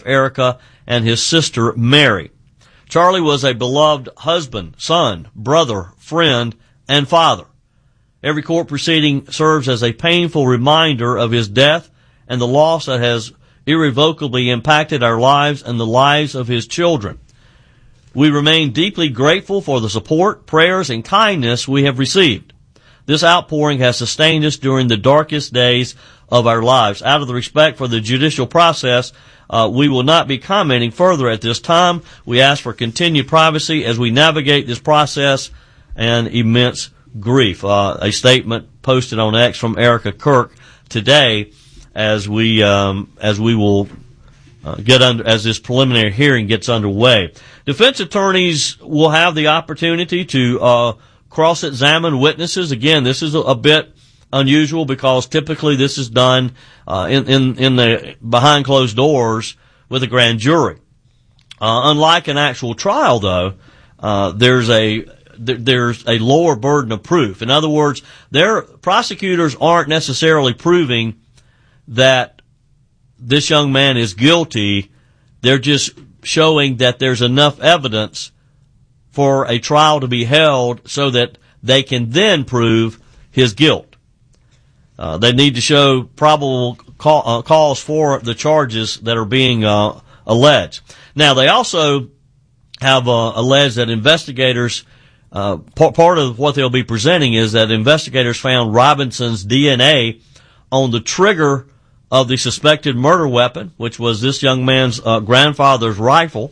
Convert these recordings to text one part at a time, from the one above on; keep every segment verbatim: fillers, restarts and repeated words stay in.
Erica and his sister Mary. Charlie was a beloved husband, son, brother, friend, and father. Every court proceeding serves as a painful reminder of his death and the loss that has irrevocably impacted our lives and the lives of his children. We remain deeply grateful for the support, prayers, and kindness we have received. This outpouring has sustained us during the darkest days of our lives. Out of the respect for the judicial process, uh, we will not be commenting further at this time. We ask for continued privacy as we navigate this process and immense grief. Uh, a statement posted on X from Erica Kirk today as we um, as we will uh, get under as this preliminary hearing gets underway. Defense attorneys will have the opportunity to uh, cross-examine witnesses. Again, this is a, a bit unusual because typically this is done uh, in, in in the behind closed doors with a grand jury. Uh, unlike an actual trial, though, uh, there's a th- there's a lower burden of proof. In other words, their prosecutors aren't necessarily proving that this young man is guilty. They're just showing that there's enough evidence for a trial to be held so that they can then prove his guilt. Uh, they need to show probable ca- uh, cause for the charges that are being uh, alleged. Now, they also have uh, alleged that investigators, uh, p- part of what they'll be presenting is that investigators found Robinson's D N A on the trigger of the suspected murder weapon, which was this young man's uh, grandfather's rifle.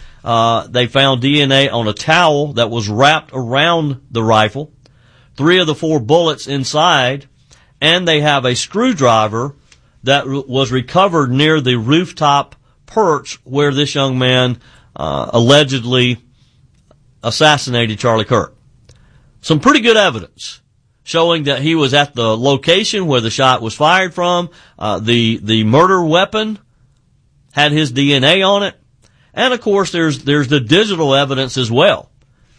Uh, they found D N A on a towel that was wrapped around the rifle, three of the four bullets inside, and they have a screwdriver that r- was recovered near the rooftop perch where this young man uh, allegedly assassinated Charlie Kirk. Some pretty good evidence showing that he was at the location where the shot was fired from. Uh, the the murder weapon had his D N A on it. And of course, there's there's the digital evidence as well.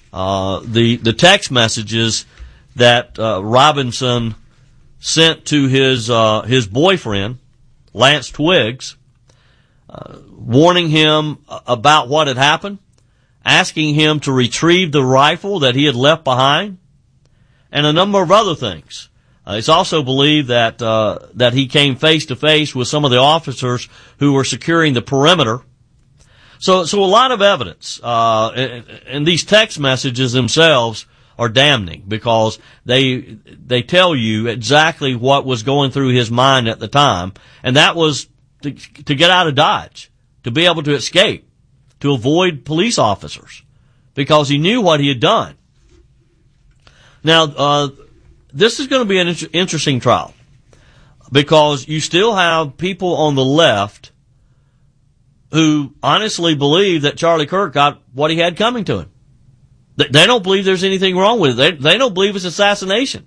Uh, the the text messages that uh, Robinson sent to his uh, his boyfriend, Lance Twiggs, uh, warning him about what had happened, asking him to retrieve the rifle that he had left behind, and a number of other things. Uh, it's also believed that uh, that he came face to face with some of the officers who were securing the perimeter. So, so a lot of evidence, uh, and, and these text messages themselves are damning because they, they tell you exactly what was going through his mind at the time, and that was to, to get out of Dodge, to be able to escape, to avoid police officers, because he knew what he had done. Now, uh, this is going to be an inter- interesting trial because you still have people on the left who honestly believe that Charlie Kirk got what he had coming to him. They don't believe there's anything wrong with it. They, they don't believe it's assassination.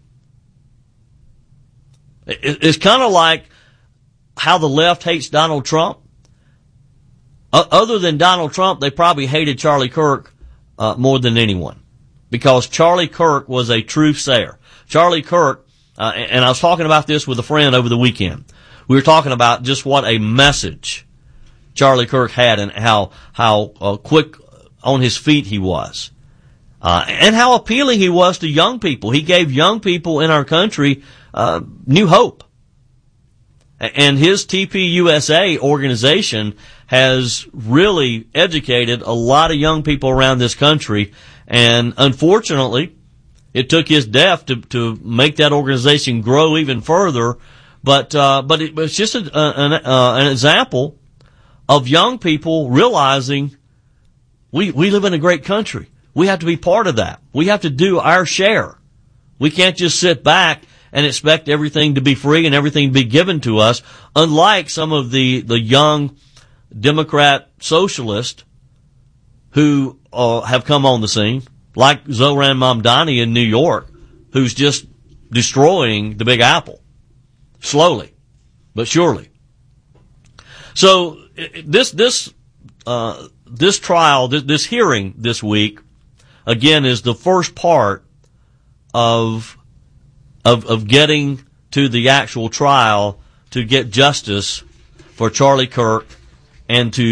It's kind of like how the left hates Donald Trump. Other than Donald Trump, they probably hated Charlie Kirk uh, more than anyone because Charlie Kirk was a truth sayer. Charlie Kirk, uh, and I was talking about this with a friend over the weekend. We were talking about just what a message Charlie Kirk had and how how uh, quick on his feet he was, uh, and how appealing he was to young people. He gave young people in our country uh, new hope. And his T P U S A organization has really educated a lot of young people around this country. And unfortunately, it took his death to to make that organization grow even further. But uh, but it was just a, an, uh, an example of young people realizing we we live in a great country. We have to be part of that. We have to do our share. We can't just sit back and expect everything to be free and everything to be given to us, unlike some of the, the young Democrat socialists who uh, have come on the scene, like Zoran Mamdani in New York, who's just destroying the Big Apple, slowly but surely. So this this uh, this trial, this, this hearing this week, again, is the first part of of of getting to the actual trial to get justice for Charlie Kirk and to